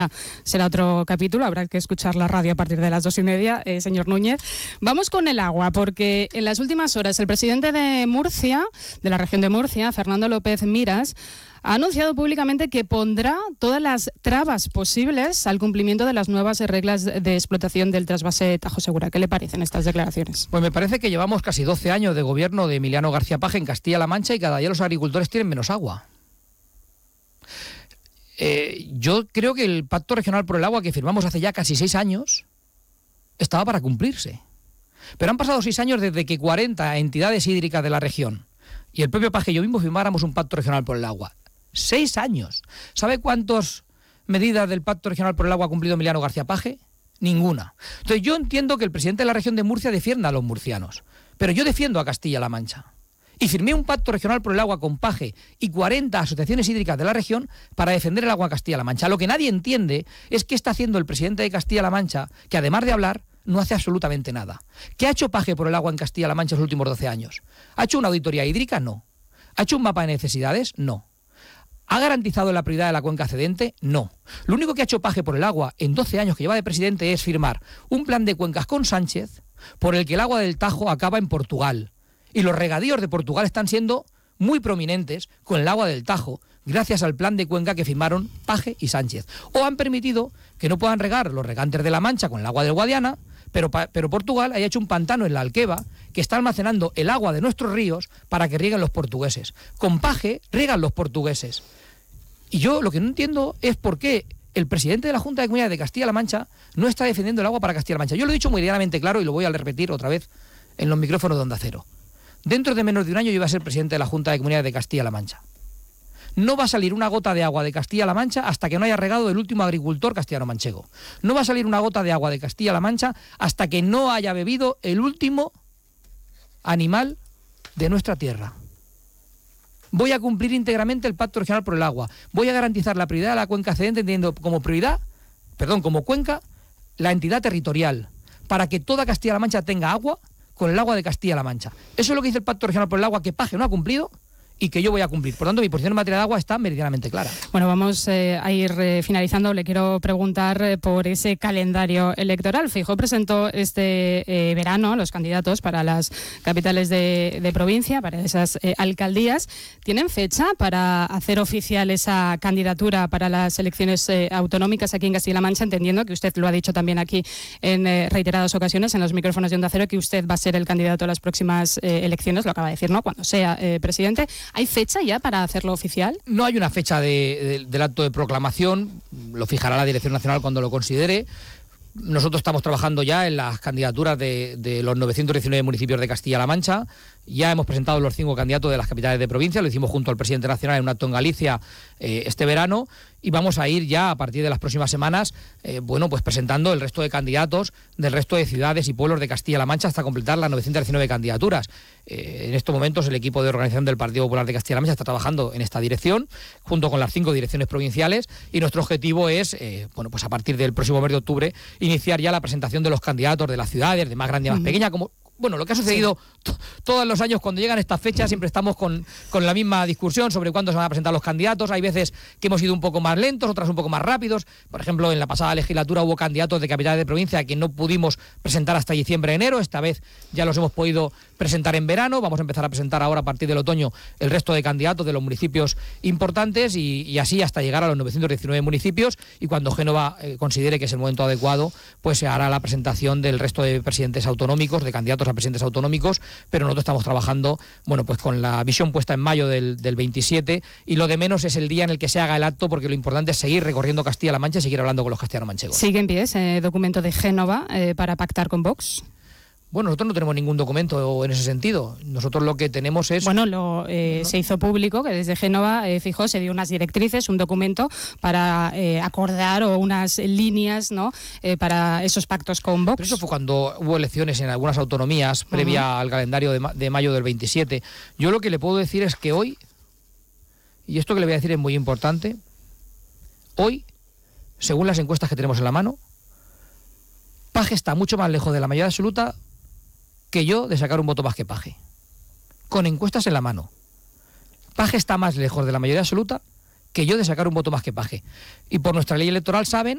será otro capítulo, habrá que escuchar la radio a partir de las 2:30, señor Núñez. Vamos con el agua, porque en las últimas horas el presidente de Murcia, de la región de Murcia, Fernando López Miras, ha anunciado públicamente que pondrá todas las trabas posibles al cumplimiento de las nuevas reglas de explotación del trasvase Tajo Segura. ¿Qué le parecen estas declaraciones? Pues me parece que llevamos casi 12 años de gobierno de Emiliano García Paje en Castilla-La Mancha y cada día los agricultores tienen menos agua. Yo creo que el Pacto Regional por el Agua que firmamos hace ya casi 6 años estaba para cumplirse. Pero han pasado 6 años desde que 40 entidades hídricas de la región y el propio Paje y yo mismo firmáramos un Pacto Regional por el Agua. 6 años. ¿Sabe cuántas medidas del Pacto Regional por el Agua ha cumplido Emiliano García Paje? Ninguna. Entonces yo entiendo que el presidente de la región de Murcia defienda a los murcianos, pero yo defiendo a Castilla-La Mancha. Y firmé un Pacto Regional por el Agua con Paje y 40 asociaciones hídricas de la región para defender el agua a Castilla-La Mancha. Lo que nadie entiende es qué está haciendo el presidente de Castilla-La Mancha, que además de hablar, no hace absolutamente nada. ¿Qué ha hecho Paje por el agua en Castilla-La Mancha en los últimos 12 años? ¿Ha hecho una auditoría hídrica? No. ¿Ha hecho un mapa de necesidades? No. ¿Ha garantizado la prioridad de la cuenca cedente? No. Lo único que ha hecho Paje por el agua en 12 años que lleva de presidente es firmar un plan de cuencas con Sánchez por el que el agua del Tajo acaba en Portugal. Y los regadíos de Portugal están siendo muy prominentes con el agua del Tajo, gracias al plan de cuenca que firmaron Paje y Sánchez. O han permitido que no puedan regar los regantes de La Mancha con el agua del Guadiana, pero Portugal haya hecho un pantano en la Alqueva que está almacenando el agua de nuestros ríos para que rieguen los portugueses. Con Paje riegan los portugueses. Y yo lo que no entiendo es por qué el presidente de la Junta de Comunidades de Castilla-La Mancha no está defendiendo el agua para Castilla-La Mancha. Yo lo he dicho muy claramente claro y lo voy a repetir otra vez en los micrófonos de Onda Cero. Dentro de menos de un año yo iba a ser presidente de la Junta de Comunidades de Castilla-La Mancha. No va a salir una gota de agua de Castilla-La Mancha hasta que no haya regado el último agricultor castellano-manchego. No va a salir una gota de agua de Castilla-La Mancha hasta que no haya bebido el último animal de nuestra tierra. Voy a cumplir íntegramente el Pacto Regional por el Agua. Voy a garantizar la prioridad de la cuenca cedente, entendiendo como cuenca, la entidad territorial, para que toda Castilla-La Mancha tenga agua con el agua de Castilla-La Mancha. Eso es lo que dice el Pacto Regional por el Agua, que Paje no ha cumplido y que yo voy a cumplir. Por tanto, mi posición en materia de agua está meridianamente clara. Bueno, vamos a ir finalizando. Le quiero preguntar por ese calendario electoral. Feijóo presentó este verano los candidatos para las capitales de provincia, para esas alcaldías. ¿Tienen fecha para hacer oficial esa candidatura para las elecciones autonómicas aquí en Castilla-La Mancha? Entendiendo que usted lo ha dicho también aquí en reiteradas ocasiones en los micrófonos de Onda Cero, que usted va a ser el candidato a las próximas elecciones, lo acaba de decir, ¿no? Cuando sea presidente. ¿Hay fecha ya para hacerlo oficial? No hay una fecha del acto de proclamación, lo fijará la Dirección Nacional cuando lo considere. Nosotros estamos trabajando ya en las candidaturas de los 919 municipios de Castilla-La Mancha. Ya hemos presentado los 5 candidatos de las capitales de provincia, lo hicimos junto al presidente nacional en un acto en Galicia este verano, y vamos a ir ya a partir de las próximas semanas pues presentando el resto de candidatos del resto de ciudades y pueblos de Castilla-La Mancha hasta completar las 919 candidaturas. En estos momentos el equipo de organización del Partido Popular de Castilla-La Mancha está trabajando en esta dirección, junto con las 5 direcciones provinciales, y nuestro objetivo es, pues a partir del próximo mes de octubre, iniciar ya la presentación de los candidatos de las ciudades, de más grande a más pequeña, como lo que ha sucedido todos los años cuando llegan estas fechas, siempre estamos con la misma discusión sobre cuándo se van a presentar los candidatos. Hay veces que hemos ido un poco más lentos, otras un poco más rápidos. Por ejemplo, en la pasada legislatura hubo candidatos de capitales de provincia que no pudimos presentar hasta diciembre-enero. Esta vez ya los hemos podido presentar en verano. Vamos a empezar a presentar ahora a partir del otoño el resto de candidatos de los municipios importantes y así hasta llegar a los 919 municipios, y cuando Génova considere que es el momento adecuado, pues se hará la presentación del resto de presidentes autonómicos, de candidatos a presidentes autonómicos, pero nosotros estamos trabajando pues con la visión puesta en mayo del 27, y lo de menos es el día en el que se haga el acto, porque lo importante es seguir recorriendo Castilla-La Mancha y seguir hablando con los castellano-manchegos. ¿Sigue en pie ese documento de Génova para pactar con Vox? Bueno, nosotros no tenemos ningún documento en ese sentido. Nosotros lo que tenemos es... Se hizo público que desde Génova, Feijóo, se dio unas directrices, un documento para acordar o unas líneas, ¿no? Para esos pactos con Vox. Pero eso fue cuando hubo elecciones en algunas autonomías, previa al calendario de mayo del 27. Yo lo que le puedo decir es que hoy, y esto que le voy a decir es muy importante, hoy, según las encuestas que tenemos en la mano, Paje está mucho más lejos de la mayoría absoluta que yo de sacar un voto más que Paje. Con encuestas en la mano. Paje está más lejos de la mayoría absoluta que yo de sacar un voto más que Paje. Y por nuestra ley electoral saben